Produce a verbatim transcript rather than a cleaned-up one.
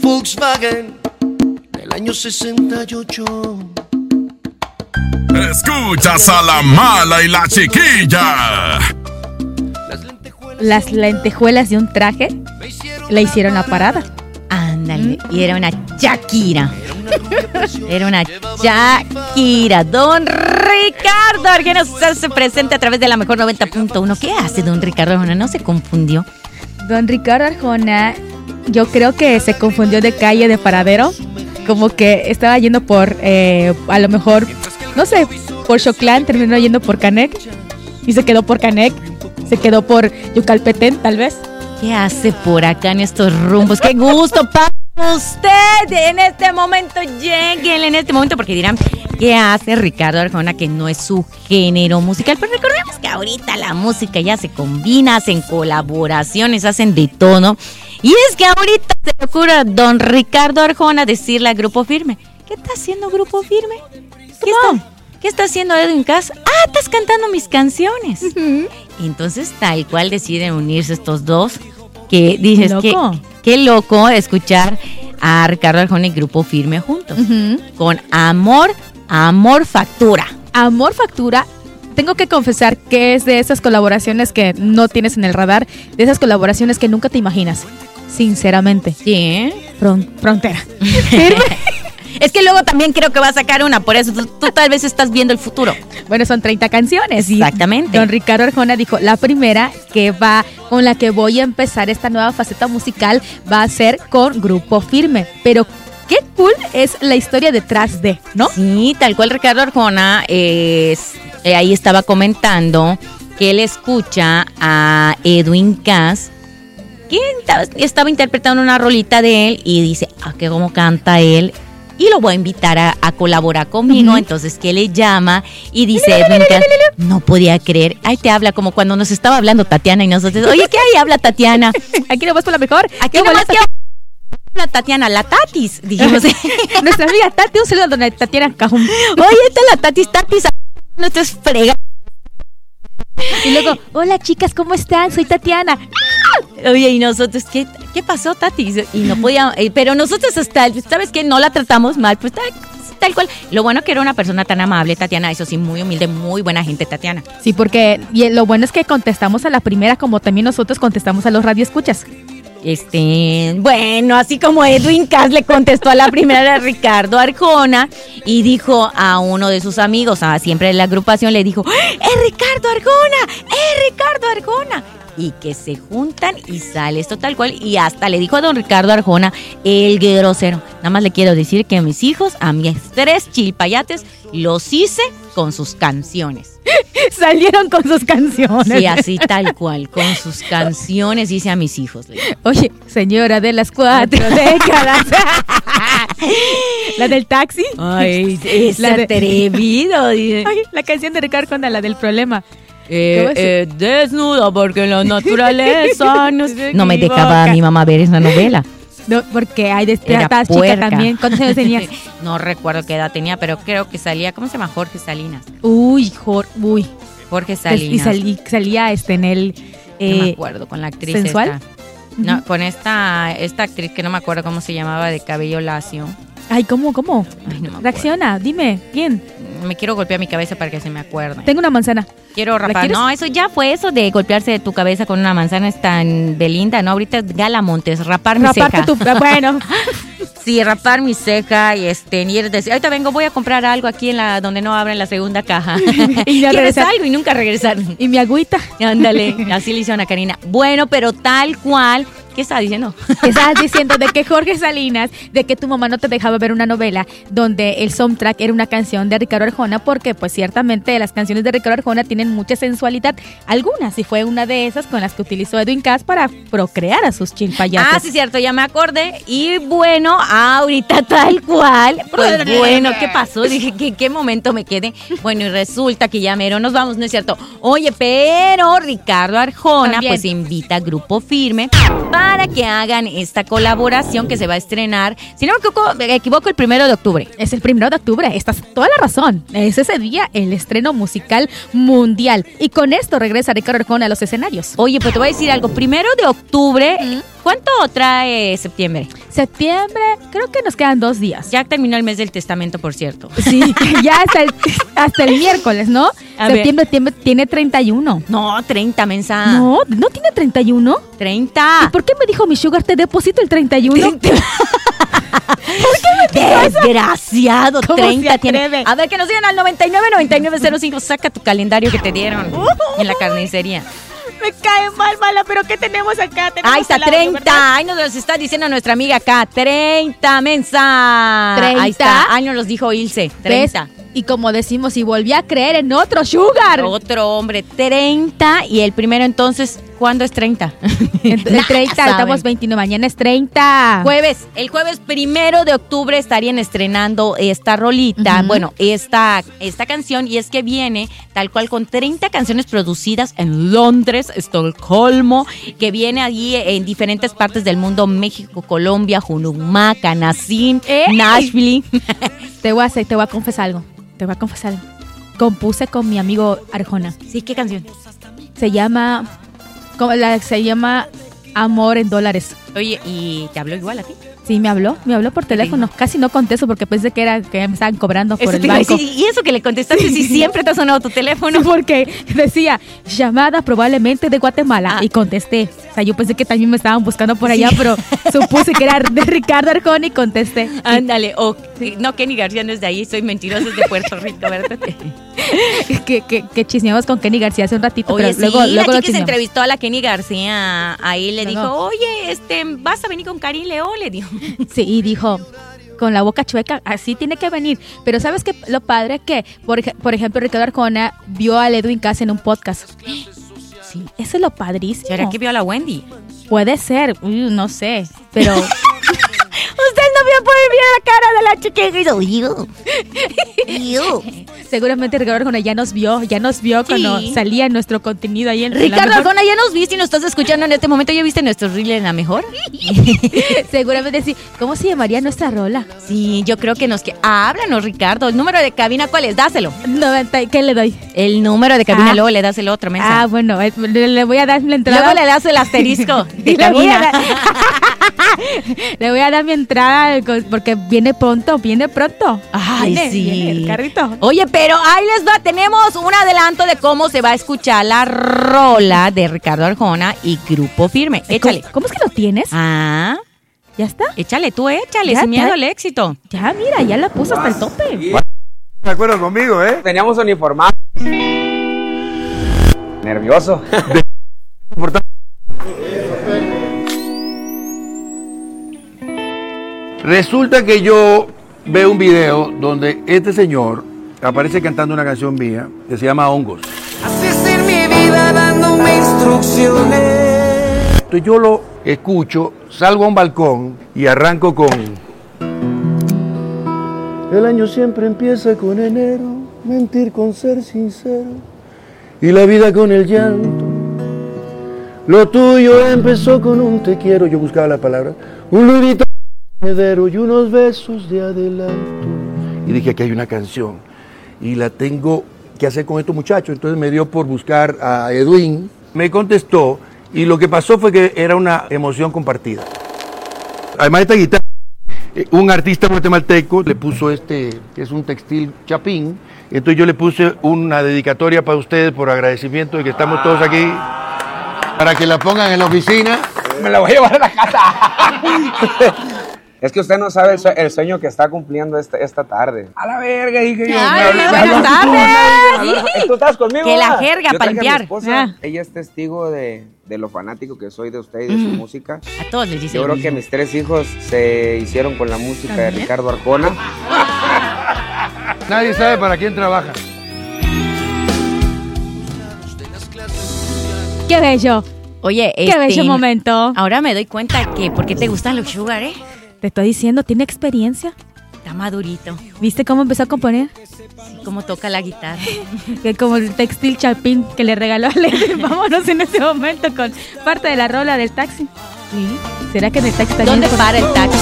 Volkswagen del año sesenta y ocho. Escuchas a la mala y la chiquilla. Las lentejuelas de un traje le hicieron la parada. Ándale, y era una Shakira. Era una Shakira. Don Ricardo Arjona se presenta a través de la mejor noventa punto uno. ¿Qué hace don Ricardo Arjona? ¿No se confundió? Don Ricardo Arjona, yo creo que se confundió de calle, de paradero. Como que estaba yendo por, eh, a lo mejor, no sé, por Xoclán, terminó yendo por Canec. Y se quedó por Canec. Se quedó por Yucalpetén, tal vez. ¿Qué hace por acá en estos rumbos? ¡Qué gusto para usted! En este momento, lleguen en este momento, porque dirán, ¿qué hace Ricardo Arjona que no es su género musical? Pero recordemos que ahorita la música ya se combina, hacen colaboraciones, hacen de todo. Y es que ahorita se le ocurre a don Ricardo Arjona decirle a Grupo Firme, ¿qué está haciendo Grupo Firme? ¿Qué está, ¿Qué está haciendo Edwin Cass? Ah, estás cantando mis canciones. Uh-huh. Entonces, tal cual deciden unirse estos dos, que dices que qué loco escuchar a Ricardo Arjona y Grupo Firme juntos. Uh-huh. Con Amor, Amor Factura. Amor Factura, tengo que confesar que es de esas colaboraciones que no tienes en el radar, de esas colaboraciones que nunca te imaginas, sinceramente. Sí. Fron- frontera. Es que luego también creo que va a sacar una, por eso tú, tú tal vez estás viendo el futuro. Bueno, son treinta canciones. Exactamente. Y don Ricardo Arjona dijo, la primera que va, con la que voy a empezar esta nueva faceta musical va a ser con Grupo Firme. Pero qué cool es la historia detrás de, ¿no? Sí, tal cual Ricardo Arjona es, eh, ahí estaba comentando que él escucha a Edwin Cass, que estaba interpretando una rolita de él y dice, ah, que cómo canta él. Y lo voy a invitar a, a colaborar conmigo. Uh-huh. Entonces, que le llama y dice, Edwin Cass, no podía creer. Ahí te habla como cuando nos estaba hablando Tatiana y nosotros, oye, ¿qué ahí habla Tatiana? Aquí nomás por la mejor. Aquí nomás que habla Tatiana, la Tatis, dijimos. Nuestra amiga Tati, un saludo a dona Tatiana Cajún. Oye, esta es la Tatis, Tatis, no estés frega. Y luego, hola chicas, ¿cómo están? Soy Tatiana. Oye, y nosotros, ¿qué, qué pasó, Tati? Y no podía, eh, pero nosotros hasta, ¿sabes qué? No la tratamos mal, pues tal, tal cual. Lo bueno que era una persona tan amable, Tatiana, eso sí, muy humilde, muy buena gente, Tatiana. Sí, porque y lo bueno es que contestamos a la primera, como también nosotros contestamos a los radioescuchas. Este, bueno, así como Edwin Cass le contestó a la primera de Ricardo Arjona y dijo a uno de sus amigos, a siempre de la agrupación, le dijo, ¡es Ricardo Arjona! ¡Es Ricardo Arjona! Y que se juntan y sale esto tal cual. Y hasta le dijo a don Ricardo Arjona, el grosero. Nada más le quiero decir que a mis hijos, a mis tres chilpayates, los hice con sus canciones. Salieron con sus canciones. Sí, así tal cual, con sus canciones hice a mis hijos. Oye, señora de las cuatro décadas. ¿La del taxi? Ay, es la atrevido. De... Ay, la canción de Ricardo Arjona, la del problema. Eh, eh, desnuda porque la naturaleza no, no me dejaba a mi mamá ver esa novela. No, porque hay de esta chica también. ¿Cuántos años tenías? No recuerdo qué edad tenía, pero creo que salía, ¿cómo se llama? Jorge Salinas. Uy, Jorge, uy. Jorge Salinas. Y salí, salía este en el eh, no me acuerdo, con la actriz ¿sensual? Esta. No, uh-huh. Con esta esta actriz que no me acuerdo cómo se llamaba, de cabello lacio. Ay, ¿cómo, cómo? Ay, no me reacciona, dime, ¿quién? Me quiero golpear mi cabeza para que se me acuerde. Tengo una manzana. Quiero rapar. No, eso ya fue, eso de golpearse tu cabeza con una manzana es tan Belinda, ¿no? Ahorita es Gala Montes, rapar mi Raparte ceja. Tu, bueno. Sí, rapar mi ceja y este, y decir, ahorita vengo, voy a comprar algo aquí en la, donde no abren la segunda caja. Y no ¿Quieres algo? Y nunca regresar. Y mi agüita. Ándale, así le hicieron a Karina. Bueno, pero tal cual. ¿Qué estás diciendo? Estabas diciendo de que Jorge Salinas, de que tu mamá no te dejaba ver una novela donde el soundtrack era una canción de Ricardo Arjona, porque pues ciertamente las canciones de Ricardo Arjona tienen mucha sensualidad, algunas, y fue una de esas con las que utilizó Edwin Cass para procrear a sus chilpayates. Ah, sí, cierto, ya me acordé. Y bueno, ahorita tal cual, pues bueno, ¿qué pasó? Dije, ¿qué, qué momento me quedé? Bueno, y resulta que ya mero nos vamos, ¿no es cierto? Oye, pero Ricardo Arjona, también, pues invita a Grupo Firme para para que hagan esta colaboración que se va a estrenar, si no me equivoco, me equivoco el primero de octubre. Es el primero de octubre, estás toda la razón. Es ese día el estreno musical mundial. Y con esto regresa Ricardo Arjona a los escenarios. Oye, pues te voy a decir algo. Primero de octubre, ¿cuánto trae septiembre? Septiembre, creo que nos quedan dos días. Ya terminó el mes del testamento, por cierto. Sí, ya hasta el, hasta el miércoles, ¿no? A Septiembre tiene, tiene treinta y uno. No, treinta, mensa. No, ¿no tiene treinta y uno? treinta. ¿Y por qué me dijo mi sugar, te deposito el treinta y uno? Desgraciado, ¿Cómo treinta se tiene. atreve? A ver, que nos digan al noventa y nueve, noventa y nueve cero cinco. Saca tu calendario que te dieron en la carnicería. Me cae mal, mala, pero ¿qué tenemos acá? Tenemos Ahí está, helado, treinta. ¿verdad? Ahí nos los está diciendo nuestra amiga acá. treinta, mensa. treinta. Ahí está. Ahí nos los dijo Ilse. treinta. ¿Ves? Y como decimos, y volví a creer en otro sugar. Otro hombre, treinta. Y el primero entonces, ¿cuándo es treinta? El, el treinta, Saben. estamos veintinueve, mañana es treinta. Jueves, el jueves primero de octubre estarían estrenando esta rolita, Ujú. bueno, esta, esta canción, y es que viene tal cual con treinta canciones producidas en Londres, Estocolmo, que viene allí en diferentes partes del mundo, México, Colombia, Junumá, Canacín, ¡Ey! Nashville. Te voy a hacer, te voy a confesar algo. Te voy a confesar algo. Compuse con mi amigo Arjona. Sí, ¿qué canción? Se llama, como la- se llama Amor en Dólares. Oye, ¿y te habló igual a ti? Sí, me habló, me habló por teléfono. Casi no contesto porque pensé que era que me estaban cobrando por Eso el te iba a banco. decir, y eso que le contestaste, si siempre te ha sonado tu teléfono. No, porque decía llamada probablemente de Guatemala Ah. y contesté. O sea, yo pensé que también me estaban buscando por allá, pero supuse que era de Ricardo Arjona y contesté. Ándale, o no, Kenny García no es de ahí, soy mentiroso, es de Puerto Rico, ¿verdad? que, que, que chismeamos con Kenny García hace un ratito, Oye, pero sí, luego, la luego lo chica se chismeamos. entrevistó a la Kenny García, ahí le Luego. dijo, oye, este, ¿vas a venir con Karim León? Le dijo. Sí, y dijo, con la boca chueca, así tiene que venir. Pero ¿sabes qué? Lo padre es que, por, ej- por ejemplo, Ricardo Arjona vio a Edwin Cass en un podcast. Sí, eso es lo padrísimo. ¿Será que vio a la Wendy? Puede ser, uy, no sé, pero... Usted no vio poder ver la cara de la chica que hizo. "Iu, iu". Seguramente Ricardo Arjona ya nos vio, ya nos vio cuando Sí. salía nuestro contenido ahí en en la Ricardo mejor. Arjona, ¿ya nos viste y nos estás escuchando en este momento? ¿Ya viste nuestro reel en la mejor? Seguramente sí. ¿Cómo se llamaría nuestra rola? Sí, yo creo que nos... que háblanos, Ricardo. ¿El número de cabina cuál es? Dáselo. noventa, ¿qué le doy? El número de cabina, Ah. luego le das el otro, mensa. Ah, bueno, eh, le, le voy a dar la entrada. Luego le das el asterisco de Y le voy a cabina. dar- Le voy a dar mi entrada con- porque viene pronto, viene pronto. Ay, Viene, sí. viene el carrito. Oye, pero ahí les va, tenemos un adelanto de cómo se va a escuchar la rola de Ricardo Arjona y Grupo Firme. Échale. ¿Cómo, cómo es que lo tienes? Ah, ¿Ya está? échale tú, échale, Ya, sin miedo ya. al éxito. Ya, mira, ya la puso hasta el tope. ¿De acuerdo conmigo, eh? Teníamos uniformado. Nervioso. Resulta que yo veo un video donde este señor aparece cantando una canción mía que se llama Hongos. Así es en mi vida dándome instrucciones. Entonces yo lo escucho, salgo a un balcón y arranco con... El año siempre empieza con enero, mentir con ser sincero y la vida con el llanto. Lo tuyo empezó con un te quiero, yo buscaba la palabra, un lurito y unos besos de adelanto. Y dije, aquí hay una canción y la tengo que hacer con estos muchachos. Entonces me dio por buscar a Edwin, me contestó y lo que pasó fue que era una emoción compartida. Además de esta guitarra, eh, un artista guatemalteco le puso este, que es un textil chapín, entonces yo le puse una dedicatoria para ustedes por agradecimiento de que estamos todos aquí, para que la pongan en la oficina. Me la voy a llevar a la casa. Es que usted no sabe el, sue- el sueño que está cumpliendo esta, esta tarde. A la verga, dije yo. Ay, Me- me buenas hablaste tú, tardes. me hablaste- Sí. ¿Tú estás conmigo? Que la ¿verdad? jerga Yo pa' traje a mi limpiar. esposa. Ah. Ella es testigo de, de lo fanático que soy de usted y de su música. A todos les dice Yo lo creo mismo. que mis tres hijos se hicieron con la música de Ricardo Arjona. Nadie sabe para quién trabaja. ¡Qué bello! Oye, ¡Qué este, bello momento! ahora me doy cuenta que, ¿por qué te gustan los sugar, eh? Te estoy diciendo, ¿tiene experiencia? está madurito. ¿Viste cómo empezó a componer? Sí, como toca la guitarra. Que como el textil chapín que le regaló a Lady. Vámonos en este momento con parte de la rola del taxi. ¿Sí? ¿Será que en el taxi también? ¿Dónde para el taxi?